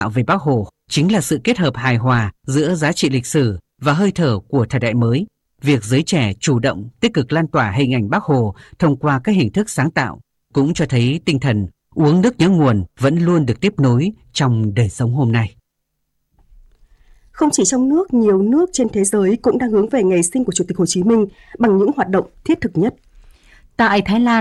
về Bác Hồ chính là sự kết hợp hài hòa giữa giá trị lịch sử và hơi thở của thời đại mới. Việc giới trẻ chủ động, tích cực lan tỏa hình ảnh Bác Hồ thông qua các hình thức sáng tạo cũng cho thấy tinh thần uống nước nhớ nguồn vẫn luôn được tiếp nối trong đời sống hôm nay. Không chỉ trong nước, nhiều nước trên thế giới cũng đang hướng về ngày sinh của Chủ tịch Hồ Chí Minh bằng những hoạt động thiết thực nhất. Tại Thái Lan,